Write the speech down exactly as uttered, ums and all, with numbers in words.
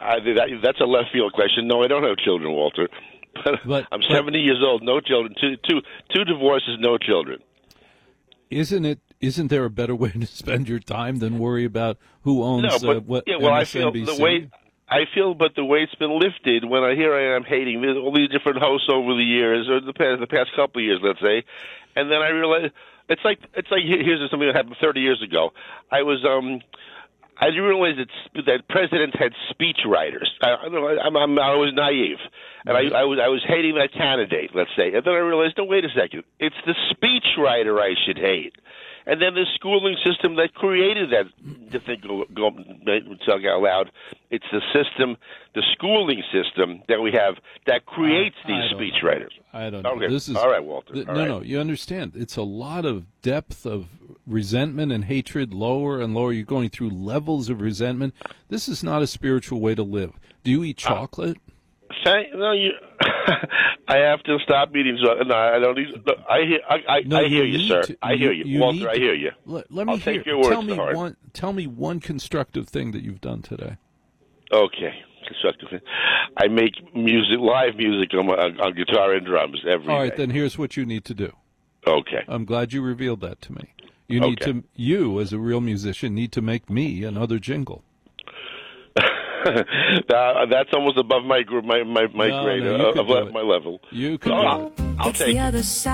I, that, that's a left field question. No, I don't have children, Walter. But, But I'm but seventy years old, no children, two, two, two divorces, no children. isn't it? Isn't there a better way to spend your time than worry about who owns No, but uh, what yeah, well, M S N B C? I feel the weight. I feel, but the weight's been lifted when I hear I am hating there's all these different hosts over the years, or the past the past couple of years, let's say, and then I realize it's like it's like here's something that happened thirty years ago. I was um. I didn't realize that that presidents had speech writers. I, I, don't know, I'm, I'm, I was naive, and I, I was I was hating that candidate, let's say, and then I realized, no, wait a second, it's the speech writer I should hate, and then the schooling system that created that. To think, go, go talk out loud, it's the system, the schooling system that we have that creates I, these I speech know. writers. I don't know. Okay. This is all right, Walter. th- all no, right. no. You understand? It's a lot of depth of resentment and hatred, lower and lower. You're going through levels of resentment. This is not a spiritual way to live. Do you eat chocolate? Uh, say, no, you. I have to stop eating. So, no, I don't eat. No, I hear. I, I, No, I hear you you, sir. to- I hear you, you Walter. need I to- hear you. Let, let me I'll hear. take your words tell me to heart. one. Tell me one constructive thing that you've done today. Okay, constructive. I make music, live music on, my, on guitar and drums every All right, day. then here's what you need to do. Okay. I'm glad you revealed that to me. You need Okay. to. You, as a real musician, need to make me another jingle. that, that's almost above my gr- my my, my No, grade, no, you uh, can of do le- it. my level. You can So do I'll, it. I'll It's take the it. other side.